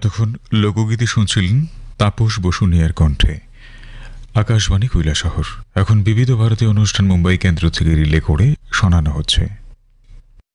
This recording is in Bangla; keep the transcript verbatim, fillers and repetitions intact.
এতক্ষণ লোকগীতি শুনছিলেন তাপস বসুনিয়ার কণ্ঠে। আকাশবাণী কৈলাসহর। এখন বিবিধ ভারতী অনুষ্ঠান মুম্বাই কেন্দ্র থেকে রিলে করে শোনানো হচ্ছে।